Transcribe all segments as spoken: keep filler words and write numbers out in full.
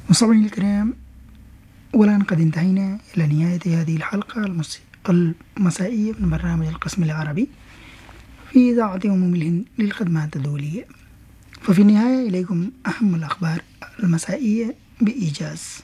مستمعينا الكرام، والآن قد انتهينا إلى نهاية هذه الحلقة المسائية من برنامج القسم العربي في إذاعة أمم الهند للخدمات الدولية. ففي النهاية إليكم أهم الأخبار المسائية بإيجاز.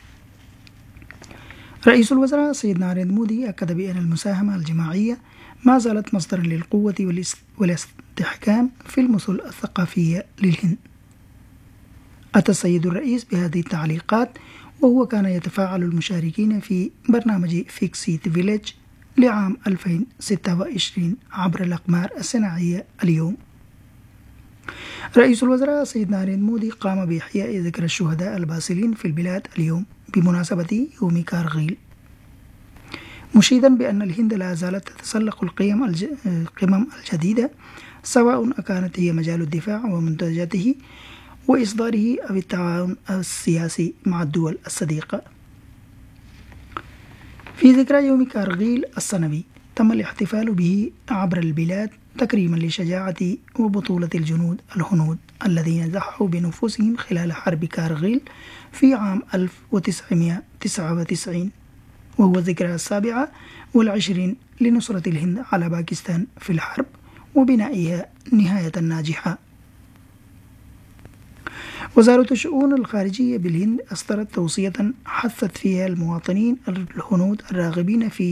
رئيس الوزراء السيد ناريندرا مودي أكد بأن المساهمة الجماعية ما زالت مصدرا للقوة والاستحكام في المثل الثقافية للهند. أتى السيد الرئيس بهذه التعليقات وهو كان يتفاعل المشاركين في برنامج فيكسيت فيليج لعام ألفين وستة وعشرين عبر الأقمار الصناعية اليوم. رئيس الوزراء السيد ناريندرا مودي قام بإحياء ذكرى الشهداء الباسلين في البلاد اليوم بمناسبة يوم كارغيل، مشيدا بأن الهند لا زالت تتسلق القيم الج... القمم الجديدة، سواء أكانت هي مجال الدفاع ومنتجاته وإصداره أو التعاون السياسي مع الدول الصديقة. في ذكرى يوم كارغيل السنوي تم الاحتفال به عبر البلاد تكريما لشجاعة وبطولة الجنود الهنود الذين ضحوا بنفوسهم خلال حرب كارغيل في عام ألف وتسعمائة وتسعة وتسعين، وهو الذكرى السابعة والعشرين لنصرة الهند على باكستان في الحرب وبنائها نهاية ناجحة. وزارة الشؤون الخارجية بالهند أصدرت توصية حثت فيها المواطنين الهنود الراغبين في